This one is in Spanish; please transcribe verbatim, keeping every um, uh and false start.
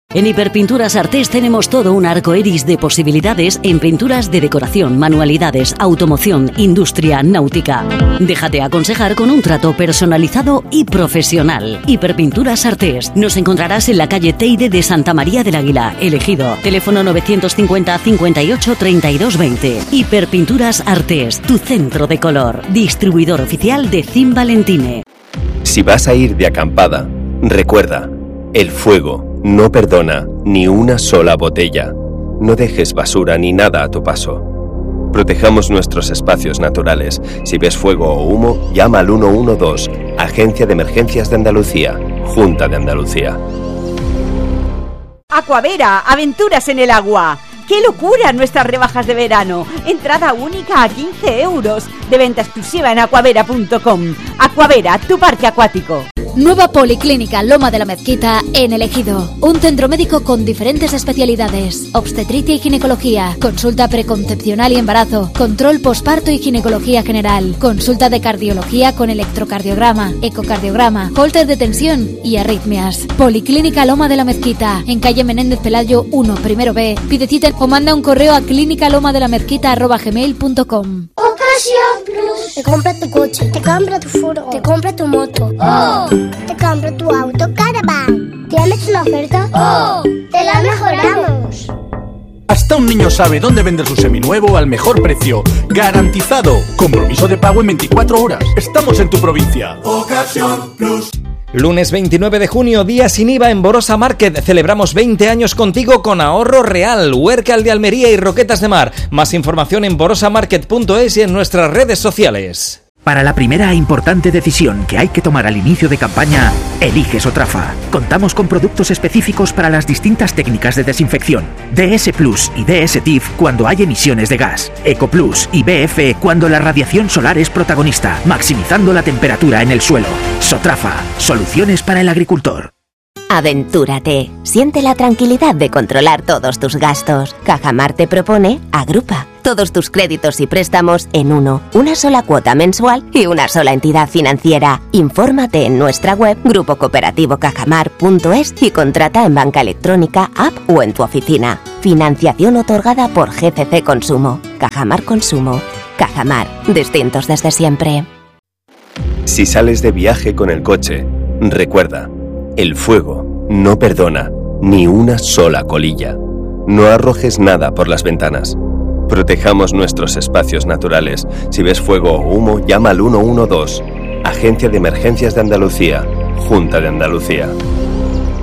En Hiperpinturas Artés tenemos todo un arco iris de posibilidades en pinturas de decoración, manualidades, automoción, industria, náutica. Déjate aconsejar con un trato personalizado y profesional. Hiperpinturas Artés. Nos encontrarás en la calle Teide de Santa María del Águila, El Ejido. Teléfono novecientos cincuenta, cincuenta y ocho, treinta y dos veinte. Hiperpinturas Artés, tu centro de color. Distribuidor oficial de Cim Valentine. Si vas a ir de acampada, recuerda, el fuego no perdona ni una sola botella. No dejes basura ni nada a tu paso. Protejamos nuestros espacios naturales. Si ves fuego o humo, llama al uno uno dos, Agencia de Emergencias de Andalucía, Junta de Andalucía. Aquavera, aventuras en el agua. ¡Qué locura nuestras rebajas de verano! Entrada única a quince euros. De venta exclusiva en aquavera punto com. Aquavera, tu parque acuático. Nueva Policlínica Loma de la Mezquita en El Ejido. Un centro médico con diferentes especialidades. Obstetricia y ginecología. Consulta preconcepcional y embarazo. Control posparto y ginecología general. Consulta de cardiología con electrocardiograma, ecocardiograma, holter de tensión y arritmias. Policlínica Loma de la Mezquita. En calle Menéndez Pelayo uno, primero B. Pide cita o manda un correo a clínica loma de la mezquita arroba gmail punto com. Ocasión Plus. Te compra tu coche, te compra tu furgo, te compra tu moto. ¡Oh! Te compra tu auto Caravan. ¿Tienes una oferta? ¡Oh! ¡Te la mejoramos! Hasta un niño sabe dónde vender su seminuevo al mejor precio. ¡Garantizado! Compromiso de pago en veinticuatro horas. Estamos en tu provincia. Ocasión Plus. Lunes veintinueve de junio, día sin I V A en Borosa Market. Celebramos veinte años contigo con ahorro real. Huércal de Almería y Roquetas de Mar. Más información en borosa market punto es y en nuestras redes sociales. Para la primera e importante decisión que hay que tomar al inicio de campaña, elige Sotrafa. Contamos con productos específicos para las distintas técnicas de desinfección. D S Plus y D S T I F cuando hay emisiones de gas. Eco Plus y B F cuando la radiación solar es protagonista, maximizando la temperatura en el suelo. Sotrafa, soluciones para el agricultor. Aventúrate. Siente la tranquilidad de controlar todos tus gastos. Cajamar te propone Agrupa. Todos tus créditos y préstamos en uno. Una sola cuota mensual y una sola entidad financiera. Infórmate en nuestra web grupo cooperativo cajamar punto es y contrata en banca electrónica, app o en tu oficina. Financiación otorgada por G C C Consumo. Cajamar Consumo. Cajamar. Distintos desde siempre. Si sales de viaje con el coche, recuerda, el fuego no perdona ni una sola colilla. No arrojes nada por las ventanas. Protejamos nuestros espacios naturales. Si ves fuego o humo, llama al uno uno dos. Agencia de Emergencias de Andalucía, Junta de Andalucía.